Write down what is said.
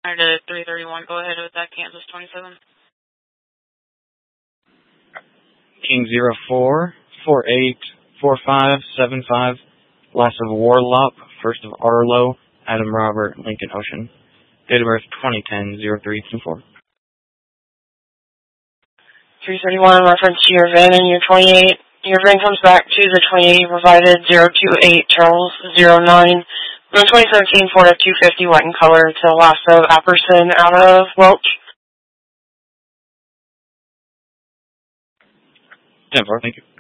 to 331, go ahead with that, Kansas 27. King 04-484575, last of Warlock, first of Arlo, Adam Robert, Lincoln Ocean. Date of birth 2010-0324. 331, reference to your VIN and your 28. Your VIN comes back to the 28 you provided, 028 Charles 09. The 2017 Ford F-250 white in color to last of Apperson out of Welch. 10-4, thank you.